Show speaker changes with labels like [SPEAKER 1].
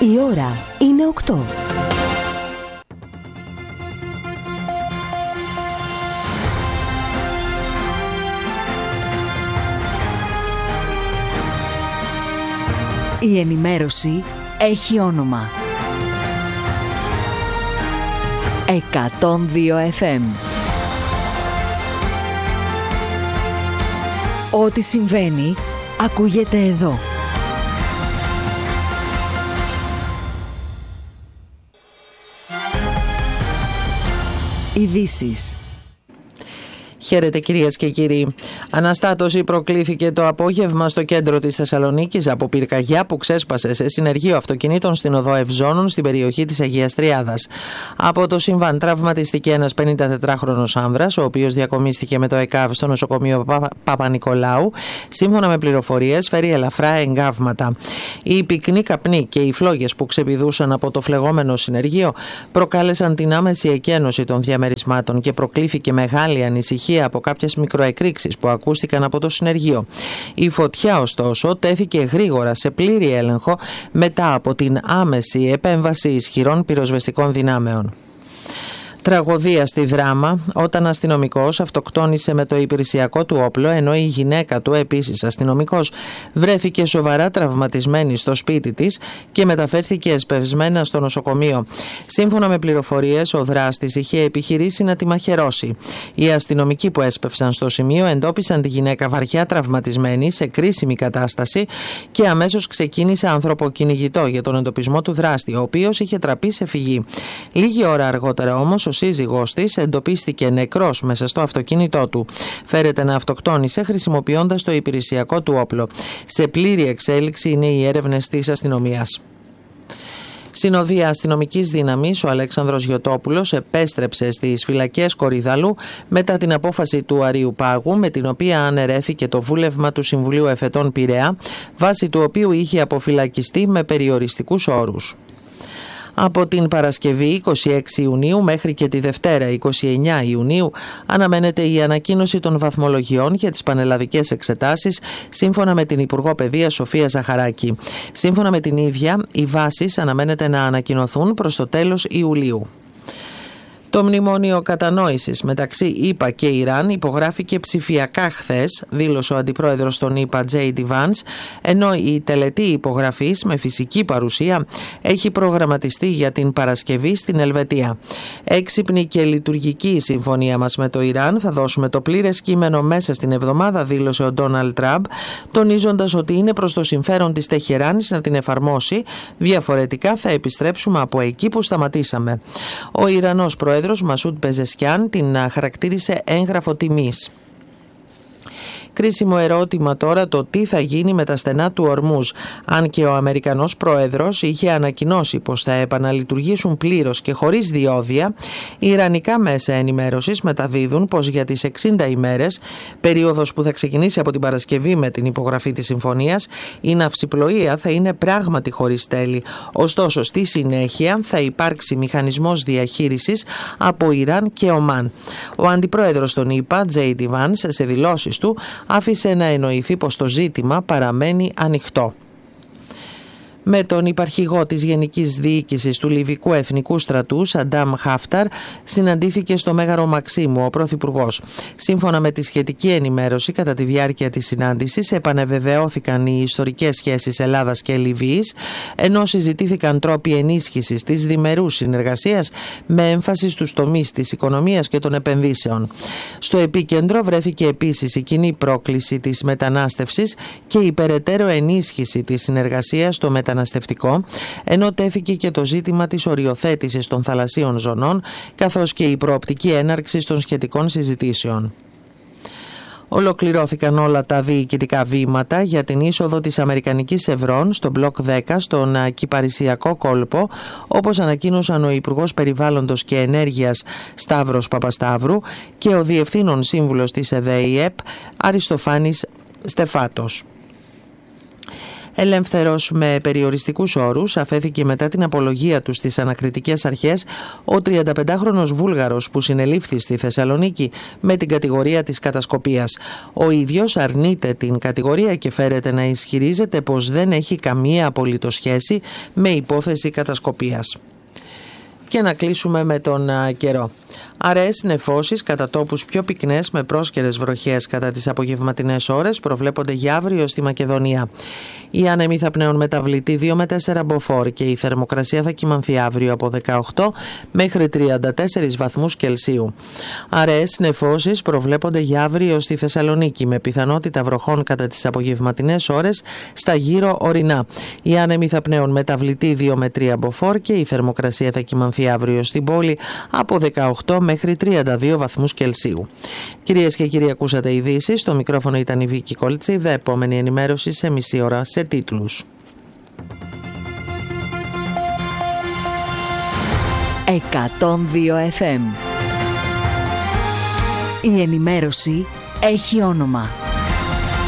[SPEAKER 1] Η ώρα είναι 8. Η ενημέρωση έχει όνομα. 102 FM. Ό,τι συμβαίνει, ακούγεται εδώ. Ειδήσεις.
[SPEAKER 2] Χαίρετε κυρίες και κύριοι. Αναστάτωση προκλήθηκε το απόγευμα στο κέντρο της Θεσσαλονίκης από πυρκαγιά που ξέσπασε σε συνεργείο αυτοκινήτων στην οδό Ευζώνων στην περιοχή της Αγίας Τριάδας. Από το συμβάν τραυματίστηκε ένας 54χρονος άνδρας, ο οποίος διακομίστηκε με το ΕΚΑΒ στο νοσοκομείο Παπα-Νικολάου. Σύμφωνα με πληροφορίες, φέρει ελαφρά εγκάβματα. Οι πυκνοί καπνοί και οι φλόγες που ξεπηδούσαν από το φλεγόμενο συνεργείο προκάλεσαν την άμεση εκένωση των διαμερισμάτων και προκλήθηκε μεγάλη ανησυχία από κάποιες μικροεκρήξεις που ακούστηκαν από το συνεργείο. Η φωτιά, ωστόσο, τέθηκε γρήγορα σε πλήρη έλεγχο μετά από την άμεση επέμβαση ισχυρών πυροσβεστικών δυνάμεων. Τραγωδία στη Δράμα όταν αστυνομικός αυτοκτόνησε με το υπηρεσιακό του όπλο, ενώ η γυναίκα του, επίσης αστυνομικός, βρέθηκε σοβαρά τραυματισμένη στο σπίτι της και μεταφέρθηκε εσπευσμένα στο νοσοκομείο. Σύμφωνα με πληροφορίες, ο δράστης είχε επιχειρήσει να τη μαχαιρώσει. Οι αστυνομικοί που έσπευσαν στο σημείο εντόπισαν τη γυναίκα βαριά τραυματισμένη σε κρίσιμη κατάσταση και αμέσως ξεκίνησε ανθρωποκυνηγητό για τον εντοπισμό του δράστη, ο οποίος είχε τραπεί σε φυγή. Λίγη ώρα αργότερα όμως, ο σύζυγός της εντοπίστηκε νεκρός μέσα στο αυτοκίνητό του. Φέρεται να αυτοκτόνησε χρησιμοποιώντας το υπηρεσιακό του όπλο. Σε πλήρη εξέλιξη είναι οι έρευνες της αστυνομίας. Συνοδεία αστυνομικής δύναμης, ο Αλέξανδρος Γιωτόπουλος επέστρεψε στις φυλακές Κορυδαλού μετά την απόφαση του Αρείου Πάγου, με την οποία αναιρέθηκε το βούλευμα του Συμβουλίου Εφετών Πειραιά, βάσει του οποίου είχε αποφυλακιστεί με περιοριστικούς όρους. Από την Παρασκευή 26 Ιουνίου μέχρι και τη Δευτέρα 29 Ιουνίου αναμένεται η ανακοίνωση των βαθμολογιών για τις πανελλαδικές εξετάσεις, σύμφωνα με την Υπουργό Παιδείας Σοφία Ζαχαράκη. Σύμφωνα με την ίδια, οι βάσεις αναμένεται να ανακοινωθούν προς το τέλος Ιουλίου. Το μνημόνιο κατανόησης μεταξύ ΗΠΑ και Ιράν υπογράφηκε ψηφιακά χθες, δήλωσε ο αντιπρόεδρος των ΗΠΑ J.D. Vance, ενώ η τελετή υπογραφής με φυσική παρουσία έχει προγραμματιστεί για την Παρασκευή στην Ελβετία. Έξυπνη και λειτουργική η συμφωνία μας με το Ιράν, θα δώσουμε το πλήρες κείμενο μέσα στην εβδομάδα, δήλωσε ο Ντόναλντ Τραμπ, τονίζοντας ότι είναι προς το συμφέρον της Τεχεράνης να την εφαρμόσει, διαφορετικά θα επιστρέψουμε από εκεί που σταματήσαμε. Ο Ιρανός πρόεδρος Μασούντ Πεζεσκιάν την χαρακτήρισε έγγραφο τιμής. Κρίσιμο ερώτημα τώρα το τι θα γίνει με τα στενά του Ορμούζ, αν και ο Αμερικανός πρόεδρος είχε ανακοινώσει πως θα επαναλειτουργήσουν πλήρως και χωρίς διόδια. Οι ιρανικά μέσα ενημέρωσης μεταδίδουν πως για τις 60 ημέρες, περίοδος που θα ξεκινήσει από την Παρασκευή με την υπογραφή της συμφωνίας, η ναυσιπλοεία θα είναι πράγματι χωρίς τέλη. Ωστόσο, στη συνέχεια θα υπάρξει μηχανισμός διαχείρισης από Ιράν και Ομάν. Ο αντιπρόεδρος των ΗΠΑ, J.D. Vance, σε δηλώσεις του, άφησε να εννοηθεί πως το ζήτημα παραμένει ανοιχτό. Με τον υπαρχηγό της Γενικής Διοίκησης του Λιβικού Εθνικού Στρατού, Σαντάμ Χάφταρ, συναντήθηκε στο Μέγαρο Μαξίμου ο Πρωθυπουργός. Σύμφωνα με τη σχετική ενημέρωση, κατά τη διάρκεια της συνάντησης επανεβεβαιώθηκαν οι ιστορικές σχέσεις Ελλάδας και Λιβύης, ενώ συζητήθηκαν τρόποι ενίσχυσης της διμερούς συνεργασίας με έμφαση στους τομείς της οικονομίας και των επενδύσεων. Στο επίκεντρο βρέθηκε επίσης η κοινή πρόκληση της μετανάστευσης και η περαιτέρω ενίσχυση της συνεργασίας στο μεταναστευτικό, ενώ τέθηκε και το ζήτημα της οριοθέτησης των θαλασσίων ζωνών, καθώς και η προοπτική έναρξη των σχετικών συζητήσεων. Ολοκληρώθηκαν όλα τα διοικητικά βήματα για την είσοδο της Αμερικανικής Ευρών στο Μπλοκ 10 στον Κυπαρισιακό κόλπο, όπως ανακοίνωσαν ο Υπουργός Περιβάλλοντος και Ενέργειας Σταύρος Παπασταύρου και ο Διευθύνων Σύμβουλος της ΕΔΕΙΕΠ Αριστοφάνης Στεφάτος. Ελεύθερος με περιοριστικούς όρους, αφέθηκε μετά την απολογία του στις ανακριτικές αρχές ο 35χρονος Βούλγαρος που συνελήφθη στη Θεσσαλονίκη με την κατηγορία της κατασκοπίας. Ο ίδιος αρνείται την κατηγορία και φέρεται να ισχυρίζεται πως δεν έχει καμία απολύτως σχέση με υπόθεση κατασκοπίας. Και να κλείσουμε με τον καιρό. Αραιές νεφώσεις κατά τόπους πιο πυκνές με πρόσκαιρες βροχές κατά τις απογευματινές ώρες προβλέπονται για αύριο στη Μακεδονία. Οι άνεμοι θα πνέουν μεταβλητή 2 με 4 μποφόρ και η θερμοκρασία θα κυμανθεί αύριο από 18 μέχρι 34 βαθμούς Κελσίου. Αραιές νεφώσεις προβλέπονται για αύριο στη Θεσσαλονίκη με πιθανότητα βροχών κατά τις απογευματινές ώρες στα γύρω ορεινά. Οι άνεμοι θα πνέουν μεταβλητή 2 με 3 μποφόρ και η θερμοκρασία θα κυμανθεί αύριο στην πόλη από 18 μέχρι 32 βαθμούς Κελσίου. Κυρίες και κύριοι, ακούσατε ειδήσεις. Στο μικρόφωνο ήταν η Βίκη Κολτσίδα. Επόμενη ενημέρωση σε μισή ώρα σε τίτλους.
[SPEAKER 1] 102 FM. Η ενημέρωση έχει όνομα.